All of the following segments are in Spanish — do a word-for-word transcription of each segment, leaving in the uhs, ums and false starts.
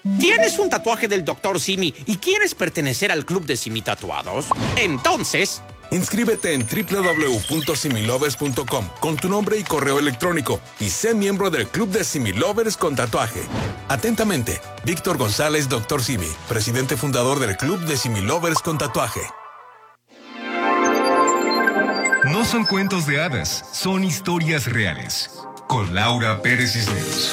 ¿Tienes un tatuaje del doctor Simi y quieres pertenecer al club de Simi Tatuados? Entonces... inscríbete en doble u doble u doble u punto similovers punto com con tu nombre y correo electrónico y sé miembro del club de Similovers con tatuaje. Atentamente, Víctor González, doctor Simi, presidente fundador del club de Similovers con tatuaje. No son cuentos de hadas, son historias reales. Con Laura Pérez Cisneros.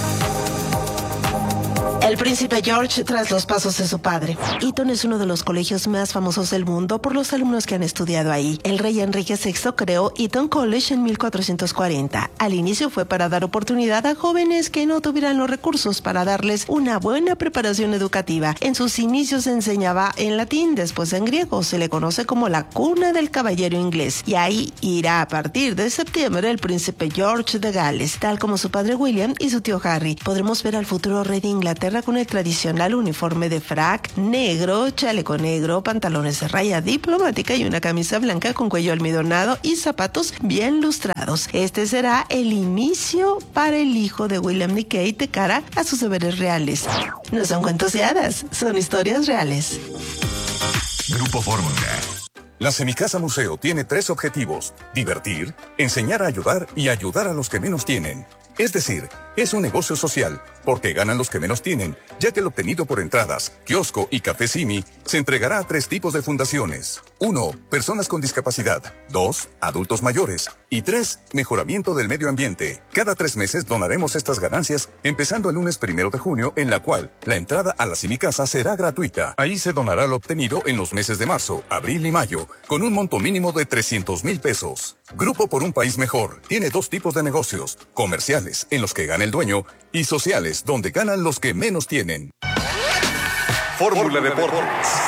El príncipe George tras los pasos de su padre. Eton es uno de los colegios más famosos del mundo por los alumnos que han estudiado ahí. El rey Enrique sexto creó Eton College en mil cuatrocientos cuarenta. Al inicio fue para dar oportunidad a jóvenes que no tuvieran los recursos para darles una buena preparación educativa. En sus inicios se enseñaba en latín, después en griego. Se le conoce como la cuna del caballero inglés. Y ahí irá a partir de septiembre el príncipe George de Gales, tal como su padre William y su tío Harry. Podremos ver al futuro rey de Inglaterra con el tradicional uniforme de frac negro, chaleco negro, pantalones de raya diplomática y una camisa blanca con cuello almidonado y zapatos bien lustrados. Este será el inicio para el hijo de William y Kate de cara a sus deberes reales. No son cuentos de hadas, son historias reales. Grupo Fórmula. La Semicasa Museo tiene tres objetivos: divertir, enseñar a ayudar y ayudar a los que menos tienen. Es decir, es un negocio social, porque ganan los que menos tienen, ya que el obtenido por entradas, kiosco y café Simi se entregará a tres tipos de fundaciones. Uno, personas con discapacidad. Dos, adultos mayores. Y tres, mejoramiento del medio ambiente. Cada tres meses donaremos estas ganancias, empezando el lunes primero de junio, en la cual la entrada a la Semicasa será gratuita. Ahí se donará lo obtenido en los meses de marzo, abril y mayo, con un monto mínimo de trescientos mil pesos. Grupo por un País Mejor tiene dos tipos de negocios: comerciales, en los que gana el dueño, y sociales, donde ganan los que menos tienen. Fórmula Deportes.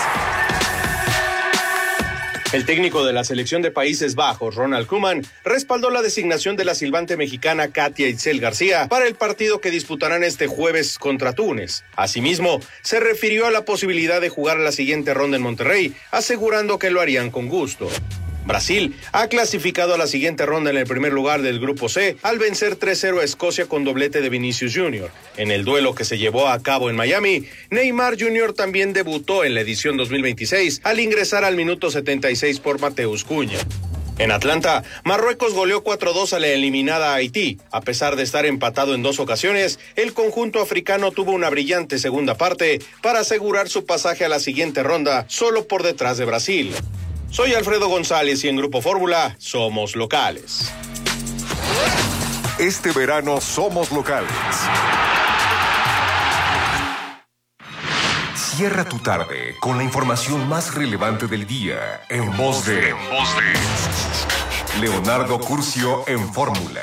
El técnico de la selección de Países Bajos, Ronald Koeman, respaldó la designación de la silbante mexicana Katia Itzel García para el partido que disputarán este jueves contra Túnez. Asimismo, se refirió a la posibilidad de jugar la siguiente ronda en Monterrey, asegurando que lo harían con gusto. Brasil ha clasificado a la siguiente ronda en el primer lugar del Grupo C al vencer tres cero a Escocia con doblete de Vinicius junior En el duelo que se llevó a cabo en Miami, Neymar junior también debutó en la edición dos mil veintiséis al ingresar al minuto setenta y seis por Mateus Cunha. En Atlanta, Marruecos goleó cuatro dos a la eliminada Haití. A pesar de estar empatado en dos ocasiones, el conjunto africano tuvo una brillante segunda parte para asegurar su pasaje a la siguiente ronda, solo por detrás de Brasil. Soy Alfredo González y en Grupo Fórmula somos locales. Este verano somos locales. Cierra tu tarde con la información más relevante del día en voz de, en voz de Leonardo Curcio en Fórmula.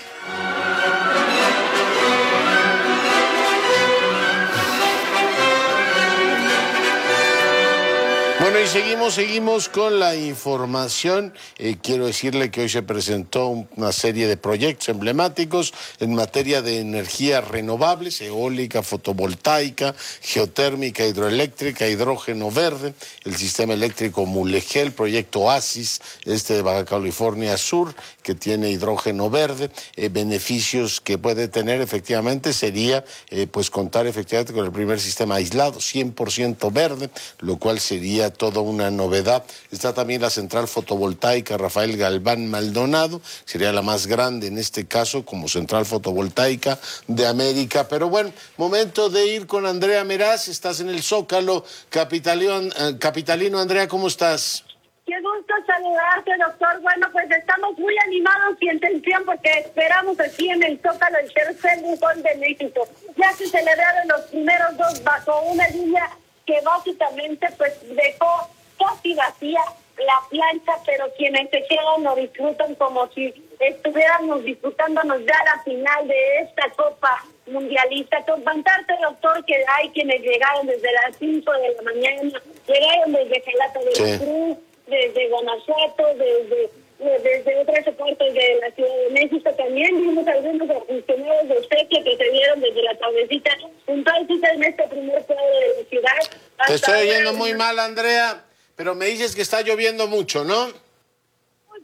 Bueno, y seguimos, seguimos con la información. Eh, quiero decirle que hoy se presentó una serie de proyectos emblemáticos en materia de energías renovables: eólica, fotovoltaica, geotérmica, hidroeléctrica, hidrógeno verde, el sistema eléctrico Mulegé, el proyecto Oasis, este de Baja California Sur, que tiene hidrógeno verde. Eh, beneficios que puede tener efectivamente sería eh, pues contar efectivamente con el primer sistema aislado, cien por ciento verde, lo cual sería toda una novedad. Está también la central fotovoltaica Rafael Galván Maldonado, sería la más grande en este caso como central fotovoltaica de América. Pero bueno, momento de ir con Andrea Meraz. Estás en el Zócalo capitalino. Eh, capitalino, Andrea, ¿cómo estás? Qué gusto saludarte, doctor. Bueno, pues estamos muy animados y en tensión porque esperamos aquí en el Zócalo el tercer Rincón de México. Ya se celebraron los primeros dos bajo una línea que básicamente pues dejó casi vacía la plancha, pero quienes se quedan lo disfrutan como si estuviéramos disfrutándonos ya la final de esta Copa Mundialista. Contarte, doctor, que hay quienes llegaron desde las cinco de la mañana, llegaron desde Jalapa de la Cruz, desde Guanajuato, desde, desde otras partes de la Ciudad de México. También vimos algunos aficionados de obsequio que se dieron desde la tardecita, entonces en este primer cuadro de la ciudad. Te estoy oyendo muy mal, Andrea, pero me dices que está lloviendo mucho, ¿no? Muy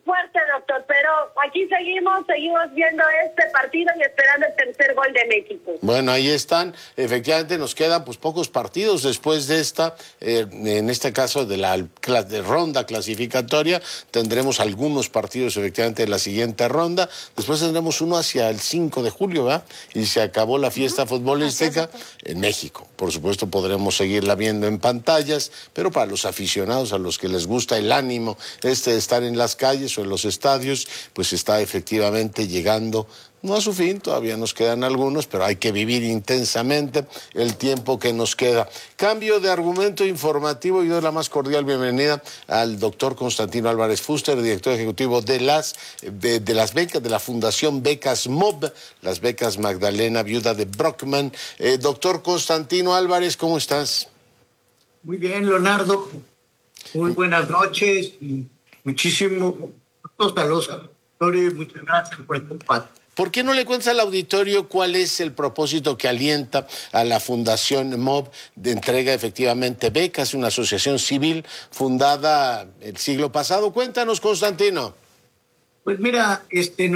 fuerte, doctor, pero aquí seguimos, seguimos viendo este partido y esperando el tercer gol de México. Bueno, ahí están. Efectivamente, nos quedan pues pocos partidos después de esta, eh, en este caso de la de ronda clasificatoria. Tendremos algunos partidos efectivamente en la siguiente ronda. Después tendremos uno hacia el cinco de julio, ¿verdad? Y se acabó la fiesta uh-huh. futbolística en México. Por supuesto, podremos seguirla viendo en pantallas, pero para los aficionados, a los que les gusta el ánimo este de estar en las calles o en los estadios, pues está efectivamente llegando no a su fin, todavía nos quedan algunos, pero hay que vivir intensamente el tiempo que nos queda. Cambio de argumento informativo y doy la más cordial bienvenida al doctor Constantino Álvarez Fuster, director ejecutivo de las, de, de las becas, de la Fundación Becas M O B, las becas Magdalena, viuda de Brockman. Eh, doctor Constantino Álvarez, ¿cómo estás? Muy bien, Leonardo. Muy buenas noches y muchísimo gusto a los doctores. Muchas gracias por el compartir. ¿Por qué no le cuentas al auditorio cuál es el propósito que alienta a la Fundación M O B de entrega efectivamente becas, una asociación civil fundada el siglo pasado? Cuéntanos, Constantino. Pues mira, este